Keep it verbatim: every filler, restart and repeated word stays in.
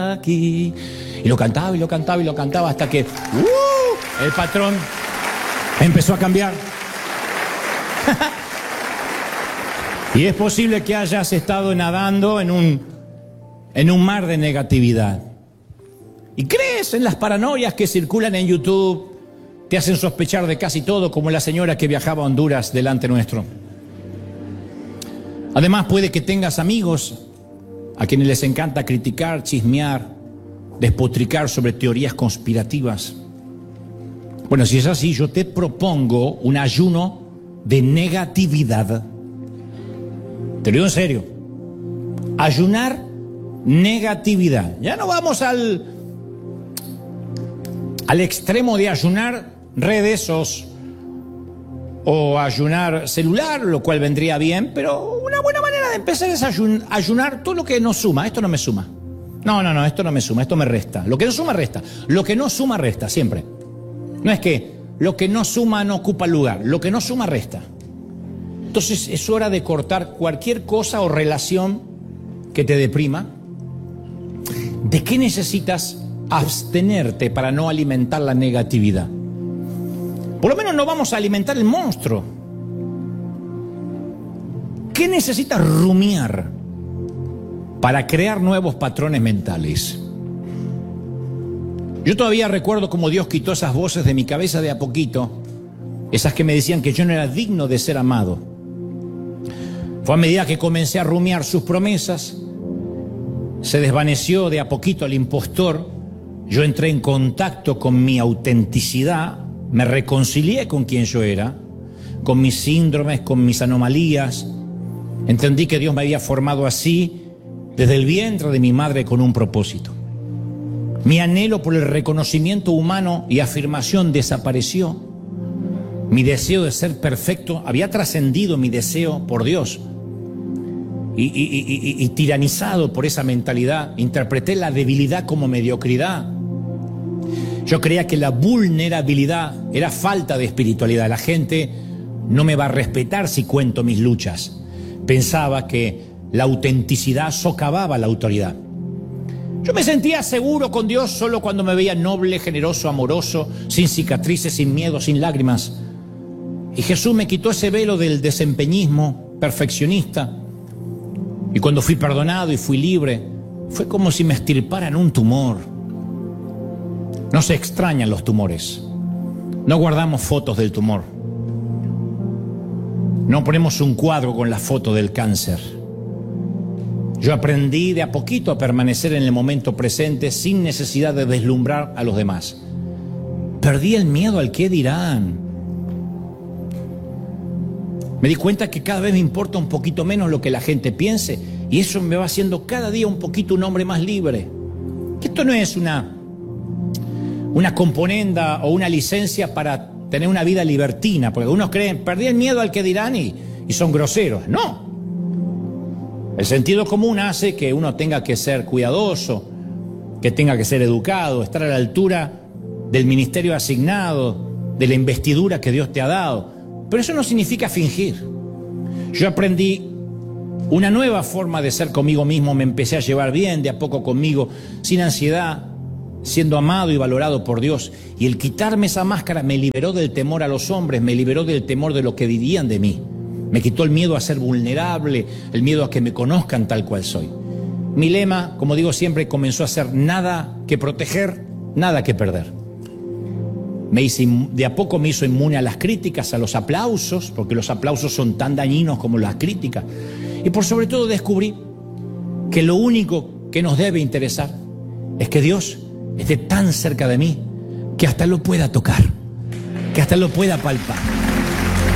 aquí. Y lo cantaba y lo cantaba y lo cantaba hasta que uh, el patrón empezó a cambiar. Y es posible que hayas estado nadando en un, en un mar de negatividad. Y crees en las paranoias que circulan en YouTube, te hacen sospechar de casi todo, como la señora que viajaba a Honduras delante nuestro. Además, puede que tengas amigos a quienes les encanta criticar, chismear, despotricar sobre teorías conspirativas. Bueno, si es así, yo te propongo un ayuno de negatividad. Te lo digo en serio. Ayunar negatividad. Ya no vamos al, al extremo de ayunar redes o, o ayunar celular, lo cual vendría bien, pero una buena manera de empezar es ayun, ayunar todo lo que no suma. Esto no me suma. No, no, no, esto no me suma, esto me resta. Lo que no suma, resta. Lo que no suma, resta, siempre. No es que lo que no suma no ocupa lugar, lo que no suma, resta. Entonces es hora de cortar cualquier cosa o relación que te deprima. ¿De qué necesitas abstenerte para no alimentar la negatividad? Por lo menos no vamos a alimentar el monstruo. ¿Qué necesitas rumiar para crear nuevos patrones mentales? Yo todavía recuerdo cómo Dios quitó esas voces de mi cabeza de a poquito, esas que me decían que yo no era digno de ser amado. Fue a medida que comencé a rumiar sus promesas, se desvaneció de a poquito el impostor, yo entré en contacto con mi autenticidad, me reconcilié con quien yo era, con mis síndromes, con mis anomalías. Entendí que Dios me había formado así desde el vientre de mi madre con un propósito. Mi anhelo por el reconocimiento humano y afirmación desapareció. Mi deseo de ser perfecto había trascendido mi deseo por Dios. Y, y, y, y, y tiranizado por esa mentalidad, interpreté la debilidad como mediocridad. Yo creía que la vulnerabilidad era falta de espiritualidad. La gente no me va a respetar si cuento mis luchas. Pensaba que la autenticidad socavaba la autoridad. Yo me sentía seguro con Dios solo cuando me veía noble, generoso, amoroso, sin cicatrices, sin miedo, sin lágrimas. Y Jesús me quitó ese velo del desempeñismo perfeccionista. Y cuando fui perdonado y fui libre, fue como si me extirparan un tumor. No se extrañan los tumores. No guardamos fotos del tumor. No ponemos un cuadro con la foto del cáncer. Yo aprendí de a poquito a permanecer en el momento presente sin necesidad de deslumbrar a los demás. Perdí el miedo al qué dirán. Me di cuenta que cada vez me importa un poquito menos lo que la gente piense, y eso me va haciendo cada día un poquito un hombre más libre. Que esto no es una, una componenda o una licencia para tener una vida libertina, porque algunos creen, perdí el miedo al que dirán y, y son groseros. No. El sentido común hace que uno tenga que ser cuidadoso, que tenga que ser educado, estar a la altura del ministerio asignado, de la investidura que Dios te ha dado. Pero eso no significa fingir. Yo aprendí una nueva forma de ser conmigo mismo, me empecé a llevar bien de a poco conmigo, sin ansiedad, siendo amado y valorado por Dios. Y el quitarme esa máscara me liberó del temor a los hombres, me liberó del temor de lo que dirían de mí. Me quitó el miedo a ser vulnerable, el miedo a que me conozcan tal cual soy. Mi lema, como digo siempre, comenzó a ser nada que proteger, nada que perder. Me hice, de a poco me hizo inmune a las críticas, a los aplausos, porque los aplausos son tan dañinos como las críticas. Y por sobre todo descubrí que lo único que nos debe interesar es que Dios esté tan cerca de mí que hasta lo pueda tocar, que hasta lo pueda palpar.